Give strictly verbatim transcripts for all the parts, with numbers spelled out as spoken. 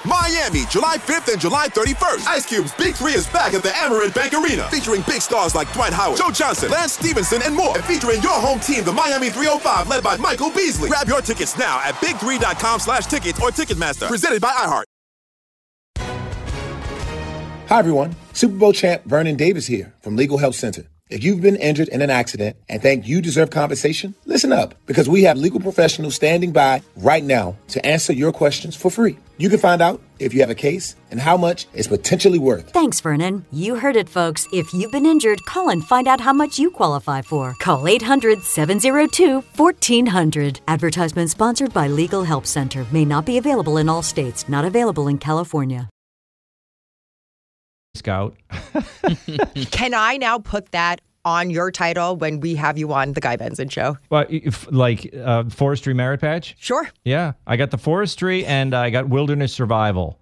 Miami, July fifth and July thirty-first. Ice Cube's Big Three is back at the Amerant Bank Arena, featuring big stars like Dwight Howard, Joe Johnson, Lance Stevenson, and more. And featuring your home team, the Miami three oh five, led by Michael Beasley. Grab your tickets now at big three dot com slash tickets or Ticketmaster. Presented by iHeart. Hi, everyone. Super Bowl champ Vernon Davis here from Legal Help Center. If you've been injured in an accident and think you deserve compensation, listen up, because we have legal professionals standing by right now to answer your questions for free. You can find out if you have a case and how much it's potentially worth. Thanks, Vernon. You heard it, folks. If you've been injured, call and find out how much you qualify for. Call eight hundred, seven oh two, fourteen hundred. Advertisement sponsored by Legal Help Center. May not be available in all states. Not available in California. Scout. Can I now put that on your title when we have you on the Guy Benson Show? Well, if, like uh, forestry merit badge? Sure. Yeah, I got the forestry and I got wilderness survival.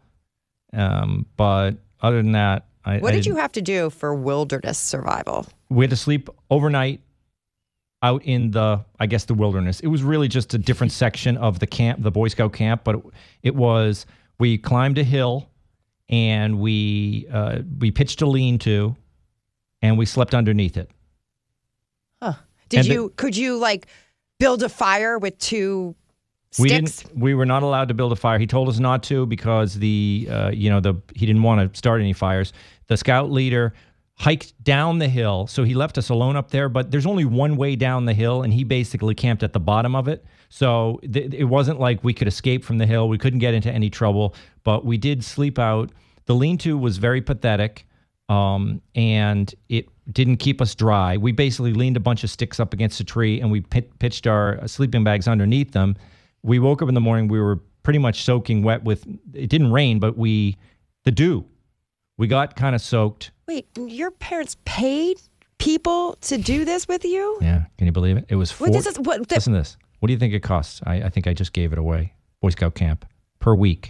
Um, but other than that, I. What I did you have to do for wilderness survival? We had to sleep overnight out in the, I guess, the wilderness. It was really just a different section of the camp, the Boy Scout camp, but it, it was, we climbed a hill and we uh, we pitched a lean-to and we slept underneath it. Huh. Did And you, the, could you like build a fire with two sticks? We didn't, we were not allowed to build a fire. He told us not to because the, uh, you know, the, he didn't want to start any fires. The scout leader hiked down the hill, so he left us alone up there, but there's only one way down the hill, and he basically camped at the bottom of it. So th- it wasn't like we could escape from the hill. We couldn't get into any trouble, but we did sleep out. The lean-to was very pathetic, um, and it didn't keep us dry. We basically leaned a bunch of sticks up against a tree, and we pit- pitched our sleeping bags underneath them. We woke up in the morning. We were pretty much soaking wet with, it didn't rain, but we, the dew. We got kind of soaked. Wait, your parents paid people to do this with you? Yeah, can you believe it? It was four. What is this, what, the, listen to this. What do you think it costs? I, I think I just gave it away. Boy Scout camp per week.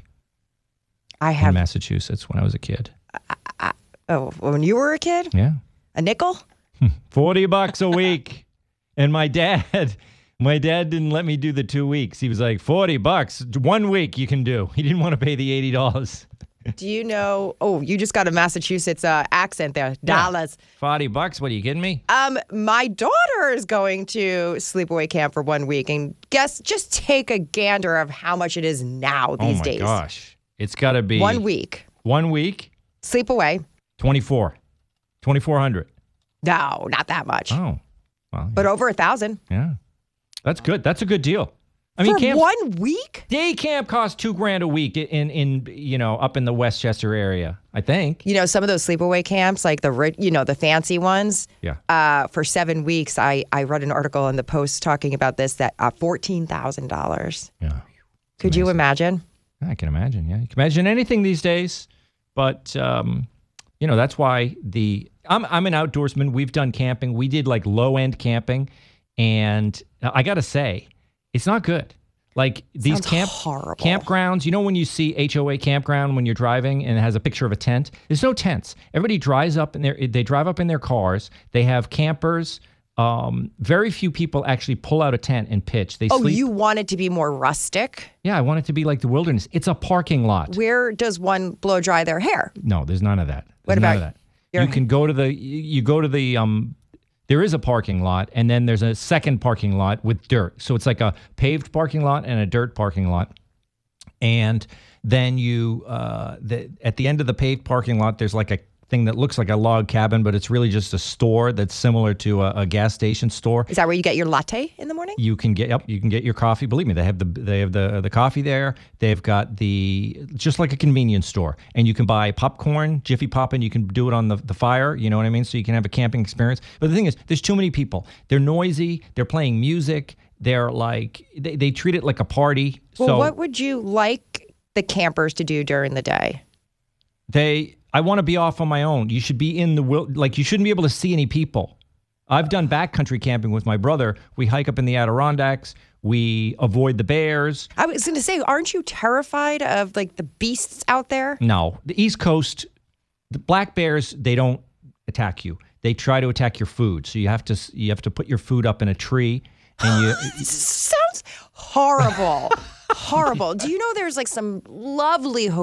I have in Massachusetts when I was a kid. I, I, oh, when you were a kid? Yeah. A nickel? Forty bucks a week, and my dad, my dad didn't let me do the two weeks. He was like, forty bucks one week you can do. He didn't want to pay the eighty dollars. Do you know? Oh, you just got a Massachusetts uh, accent there. Dollars. Yeah. Forty bucks. What are you kidding me? Um, my daughter is going to sleepaway camp for one week, and guess just take a gander of how much it is now these days. Oh my gosh, it's got to be one week. One week. Sleepaway. Twenty-four. Twenty-four hundred. No, not that much. Oh, well, yeah. But over a thousand. Yeah, that's good. That's a good deal. I mean, for camp, one week? Day camp costs two grand a week in, in, you know, up in the Westchester area, I think. You know, some of those sleepaway camps, like the, you know, the fancy ones. Yeah. Uh, for seven weeks, I, I read an article in the Post talking about this, that uh, fourteen thousand dollars. Yeah. Could amazing. you imagine? I can imagine, yeah. You can imagine anything these days. But, um, you know, that's why the, I'm, I'm an outdoorsman. We've done camping. We did like low-end camping. And I got to say, it's not good. Like these Sounds camp horrible. campgrounds, you know when you see H O A campground when you're driving and it has a picture of a tent? There's no tents. Everybody drives up in their, they drive up in their cars. They have campers. Um, very few people actually pull out a tent and pitch. They oh, sleep. you want it to be more rustic? Yeah, I want it to be like the wilderness. It's a parking lot. Where does one blow dry their hair? No, there's none of that. There's What none about of that? You can go to the, you go to the, um, there is a parking lot, and then there's a second parking lot with dirt. So it's like a paved parking lot and a dirt parking lot. And then you, uh, the, at the end of the paved parking lot, there's like a thing that looks like a log cabin, but it's really just a store that's similar to a, a gas station store. Is that where you get your latte in the morning? You can get, yep, you can get your coffee. Believe me, they have the they have the the coffee there. They've got the, just like a convenience store, and you can buy popcorn, Jiffy Pop, and you can do it on the, the fire. You know what I mean? So you can have a camping experience. But the thing is, there's too many people. They're noisy. They're playing music. They're like, they, they treat it like a party. Well, so what would you like the campers to do during the day? They, I want to be off on my own. You should be in the, like, you shouldn't be able to see any people. I've done backcountry camping with my brother. We hike up in the Adirondacks. We avoid the bears. I was going to say, aren't you terrified of like the beasts out there? No. The East Coast, the black bears, they don't attack you. They try to attack your food. So you have to you have to put your food up in a tree. And you This sounds horrible. Horrible. Do you know there's like some lovely